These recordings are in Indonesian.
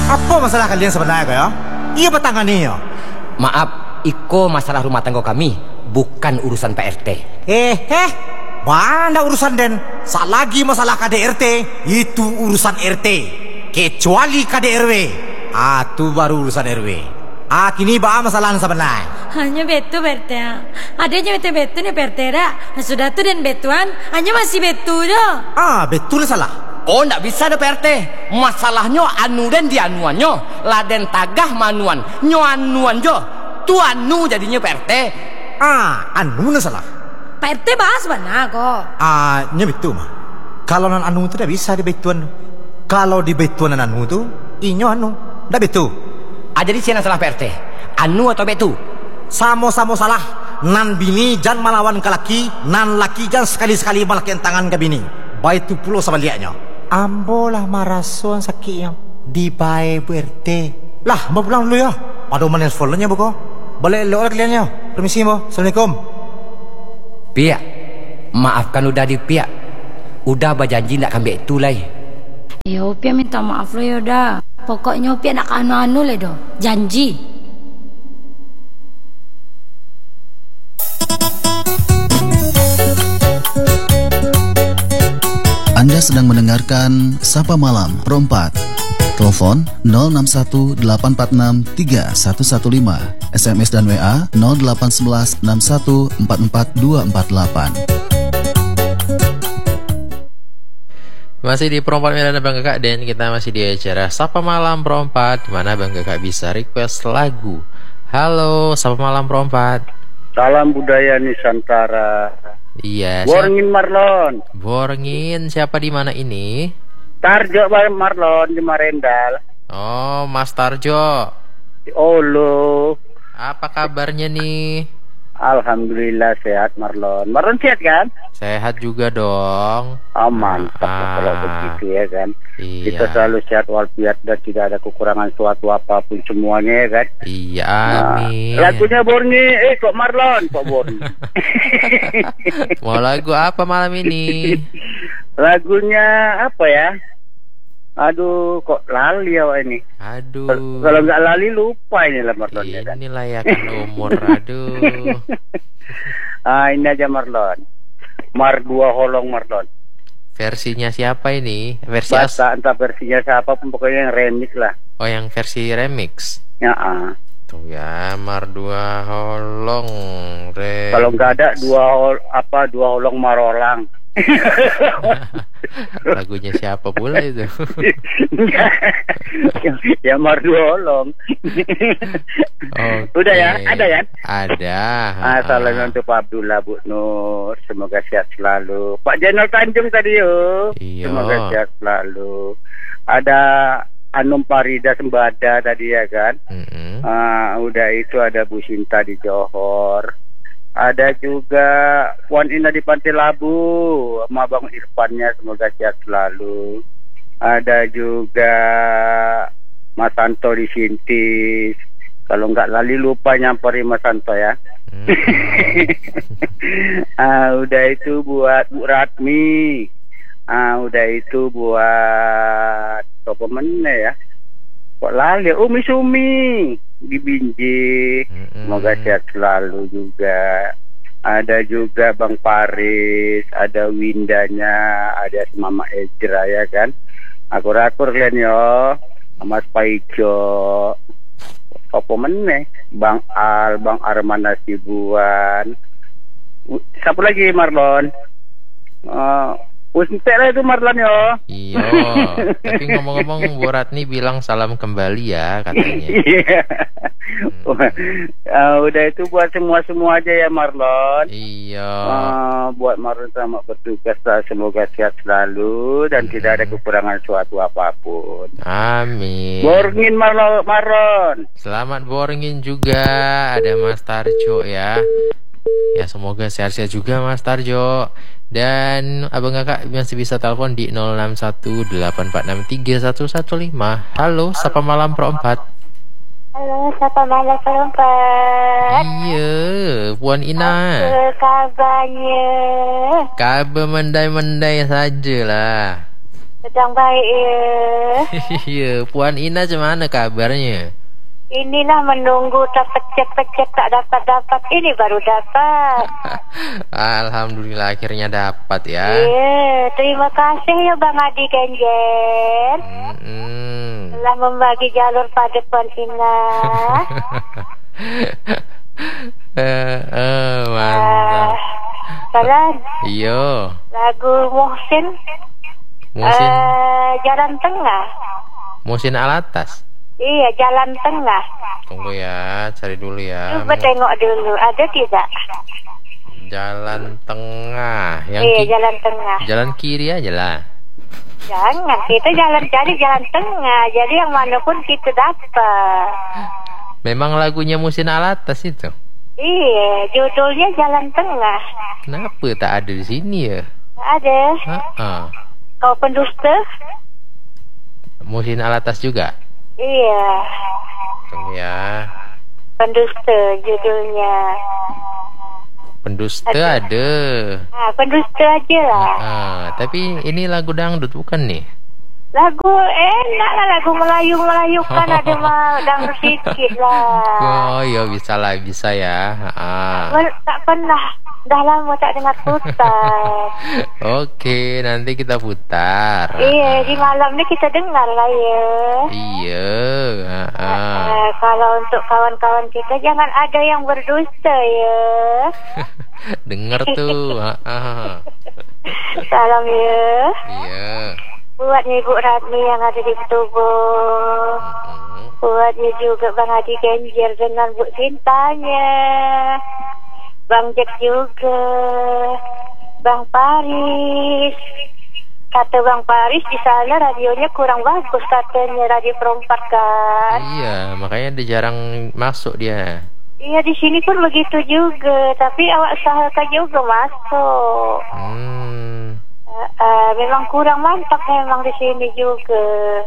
Apa masalah kalian sebenarnya kaya? Iya petangani ya. Maaf, iko masalah rumah tangga kami, bukan urusan PRT. Mana urusan den? Lagi masalah KDRT, itu urusan RT. Kecuali KDRW, itu baru urusan RW. Kini masalah sebenarnya. Hanya betu PRT. Adanya betu nih PRT dah. Sudah tu dan betuan, hanya masih betu dah. Betul salah. Oh, ndak bisa ada PRT. Masalahnya anu dan di anuannya. Laden tagah manuan, nyo anuan jo. Tu anu jadinya PRT. Anu salah. PRT bahas mana kok? Nya betul mah. Kalau non anu itu tidak bisa di betuan. Kalau di betuan anu itu, inyo anu, ndak betul. Jadi siapa salah PRT? Anu atau betu? Sama-sama salah. Nan bini jan malawan ke laki, nan laki jan sekali-sekali malakin tangan ke bini. Baik itu pulau sebaliknya. Ambolah marason sakitnya di baik PRT. Lah, mau pulang dulu ya. Aduh manis follow-nya buko. Boleh lewat kliennya. Permisi mo. Assalamualaikum. Pia, maafkan udah di Pia. Udah berjanji nak ambil itu lah. Ya Pia minta maaf lo ya dah. Pokoknya Pia nak anu-anu lah doh. Janji. Anda sedang mendengarkan Sapa Malam Pro 4. Telepon 0618463115. SMS dan WA 08116144248. Masih di Pro 4 Medan Bang Kakak, dan kita masih di acara Sapa Malam Pro 4, di mana Bang Kakak bisa request lagu. Halo, Sapa Malam Pro 4. Salam budaya Nusantara. Iya. Borngin Marlon. Borngin, siapa di mana ini? Tarjo Marlon di Marendal. Oh, Mas Tarjo. Olo. Apa kabarnya nih? Alhamdulillah sehat Marlon. Marlon sehat kan? Sehat juga dong. Mantap kalau begitu ya kan. Iya. Kita selalu sehat walafiat dan tidak ada kekurangan suatu apapun semuanya ya kan. Iya, amin. Lagunya Borni, kok Marlon, kok Borni. Mau lagu apa malam ini? Lagunya apa ya? Aduh, kok lali ya ini. Aduh. Kalau nggak lali lupa ini lah Marlon. Ini layakan umur, aduh. Ini aja Marlon. Mar 2 Holong Marlon. Versinya siapa ini? Versi entah versinya siapa pun pokoknya yang remix lah. Oh, yang versi remix. Ya. Tuh ya, Mar 2 Holong. Remix. Kalau nggak ada 2 Holong Marolang. Lagunya siapa pula itu? Ya Mar 2 Holong. Okay. Udah ya, ada kan? Ada. Salam untuk Pak Abdullah, Bu Nur, semoga sehat selalu. Pak Jenal Tanjung tadi Iyo. Semoga sehat selalu. Ada Anum Parida Sembada tadi ya kan. Udah itu ada Bu Sinta di Johor. Ada juga Puan Ina di Pantai Labu sama Bang Irfannya, semoga sehat selalu. Ada juga Mas Santo di Sintis. Kalau nggak lali lupa nyamperi Mas Santo ya. Udah itu buat Bu Ratmi. Udah itu buat apa mana ya? Kok lali? Umi Sumi di Binjai. Semoga sehat selalu juga. Ada juga Bang Paris, ada Windanya, ada Mama Ejra ya kan. Akur-akur kalian yo. Mas Paijo. Apa meneh? Bang Al, Bang Arman Nasibuan. Siapa lagi Marlon? Entek lah itu Marlon yo. Iya. Tapi ngomong-ngomong Bu Ratni bilang salam kembali ya katanya. Iya. Udah itu buat semua aja ya Marlon. Iya. Buat Marlon sama bertugas lah, semoga sehat selalu dan tidak ada kekurangan suatu apapun. Amin. Borngin Marlon. Selamat borngin juga. Ada Mas Tarjo ya. Ya semoga sehat-sehat juga Mas Tarjo. Dan abang kakak masih bisa telepon di 0618463115. Halo, Sapa Malam Pro 4. Halo, Sapa Malam Pro 4. Iya, Puan Ina. Apa kabarnya? Kabar mendai-mendai sajalah. Sedang baik ya. Iya, Puan Ina gimana kabarnya? Inilah menunggu terpecet-pecet tak dapat. Ini baru dapat. Alhamdulillah akhirnya dapat ya. Iya, terima kasih ya Bang Adi Genjer. Telah membagi jalur pada Puan Ina. Mantap. Salam. Iyo. Lagu Muhsin. Jalan Tengah. Muhsin Alatas. Iya, Jalan Tengah. Tunggu ya, cari dulu ya. Coba tengok dulu, ada tidak? Jalan Tengah. Iya, Jalan Tengah. Jalan kiri aja lah. Jangan, kita cari jalan tengah. Jadi yang mana pun kita dapat. Memang lagunya Muhsin Alatas itu? Iya, judulnya Jalan Tengah. Kenapa tak ada di sini ya? Ada. Kau pendusta? Muhsin Alatas juga? Iya. Tunggu ya. Pendusta judulnya. Pendusta ada. Pendusta aja lah. Tapi ini lagu dangdut bukan nih? Lagu enak lah, lagu Melayu-Melayukan ada mah dangdut sedikit lah. Oh iya bisa ya. Tak pernah. Dah lama tak dengar putar. Oke, nanti kita putar. Iya, di malam ni kita dengar lah ya. Iya. Kalau untuk kawan-kawan kita jangan ada yang berdusta ya. Dengar tuh. Salam ya. Iya. Buat Ibu Ratmi yang ada di Tubuh. Buatnya juga Bang Adi Genjer dengan Bu Cintanya. Bang Jack juga, Bang Paris. Kata Bang Paris di sana radionya kurang bagus katanya, radio perempat kan. Iya, makanya dia jarang masuk dia. Iya, di sini pun begitu juga, tapi awak usahakan juga masuk. Memang kurang mantap memang di sini juga.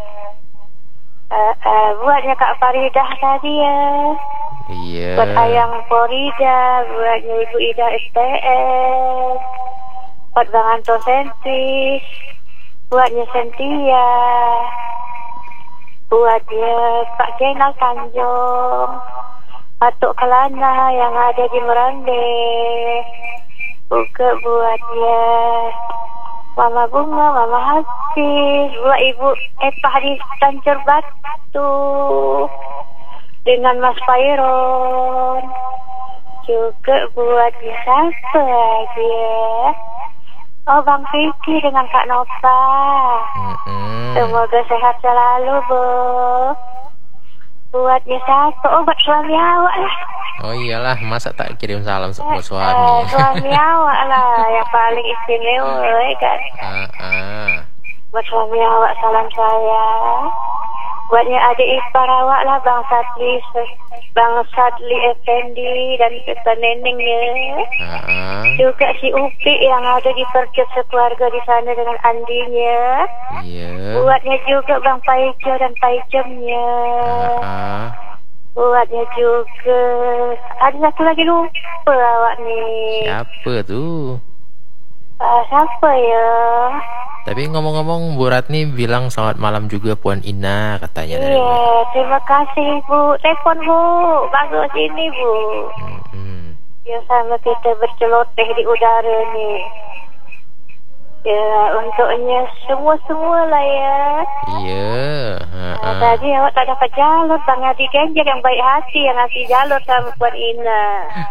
Buatnya Kak Faridah tadi ya. Iya. Buat Ayang Florida, buatnya Ibu Ida STS, buat Bang Anto Sentis, buatnya Sentia, buatnya Pak Jenal Tanjung, Atuk Kelana yang ada di Merande, juga buatnya Mama Bunga, Mama Hafiz, buat Ibu Epah di Tancur Batu, dengan Mas Pairon, juga buat siapa lagi ya? Oh, Bang Vicky dengan Kak Nova. Semoga sehat selalu, Bu. Buatnya siapa? Oh, buat suami awak lah. Oh iyalah, masa tak kirim salam buat suami? Suami awak lah, yang paling istimewa kan. Buat suami awak salam saya. Buatnya adik ipar awak lah, Bang Sadli Effendi dan Kata Nenengnya. Juga si Upi yang ada di Percut sekeluarga di sana dengan Andinya. Buatnya juga Bang Paijo dan Paijemnya. Buatnya juga ada satu lagi lupa awak nih. Siapa tuh? Siapa ya? Tapi ngomong-ngomong, Bu Ratni bilang selamat malam juga Puan Ina katanya. Iya, terima kasih Bu. Telepon Bu, bagus ini Bu. Ya sama kita berceloteh di udara nih. Ya untuknya semua lah ya. Iya. Tadi awak tak dapat jalur, Bang Adi Genjer yang baik hati yang ngasih jalur sama Puan Ina.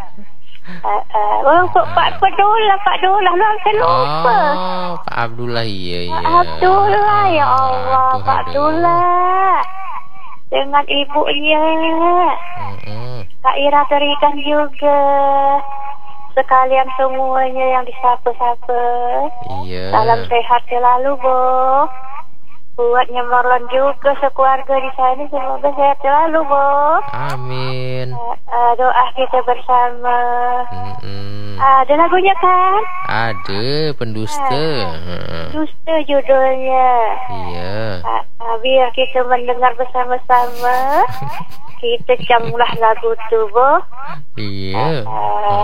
Untuk Pak Abdullah lu saya lupa. Oh, Pak Abdullah iya. Pak Abdullah ya Allah, Pak Abdullah dengan ibunya. Kak Ira terikan juga. Sekalian semuanya yang disapa-sapa. Iya. Salam sehat selalu, Bu. Buatnya Marlon juga sekeluarga di sana, semoga sehat selalu, Bu. Amin. Doa kita bersama. Ada lagunya kan? Ada, pendusta. Pendusta judulnya. Iya. Biar kita mendengar bersama-sama. Kita camlah lagu tu, Bu. Iya.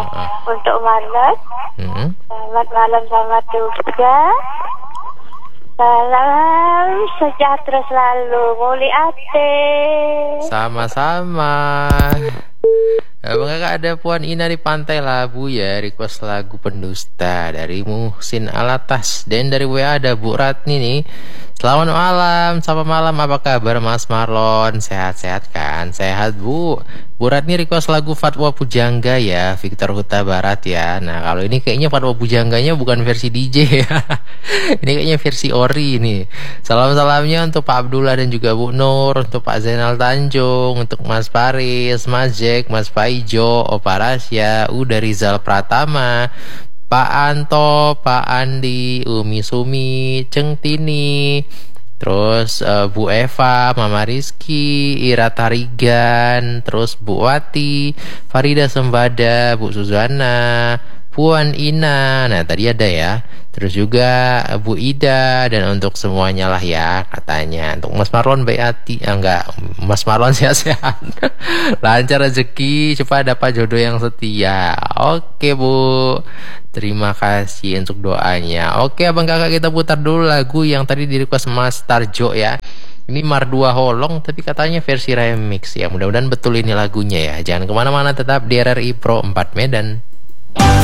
Untuk malam. Selamat malam sama juga. Salam sejahtera selalu, Muli Ate. Sama-sama. Abang Kakak ada Puan Ina di Pantai Labu ya, request lagu Pendusta dari Muhsin Alatas. Dan dari WA ada Bu Ratni nih. Selamat malam, sapa malam, apa kabar Mas Marlon? Sehat-sehat kan? Sehat Bu. Bu Ratni request lagu Fatwa Pujangga ya, Victor Huta Barat ya. Nah kalau ini kayaknya Fatwa Pujangganya bukan versi DJ ya. Ini kayaknya versi ori nih. Salam-salamnya untuk Pak Abdullah dan juga Bu Nur, untuk Pak Zainal Tanjung, untuk Mas Paris, Mas Jack, Mas Paijo, Opa Rasya, Uda Rizal Pratama, Pak Anto, Pak Andi, Umi Sumi, Ceng Tini, terus Bu Eva, Mama Rizky, Ira Tarigan, terus Bu Wati, Farida Sembada, Bu Suzana, Puan Ina, nah tadi ada ya. Terus juga Bu Ida, dan untuk semuanya lah ya katanya. Untuk Mas Marlon baik hati, enggak, Mas Marlon sehat-sehat. Lancar rezeki, cepat dapat jodoh yang setia. Oke Bu, terima kasih untuk doanya. Oke Abang Kakak, kita putar dulu lagu yang tadi di request Mas Tarjo ya. Ini Mardua Holong tapi katanya versi remix ya. Mudah-mudahan betul ini lagunya ya. Jangan kemana-mana, tetap di RRI Pro 4 Medan.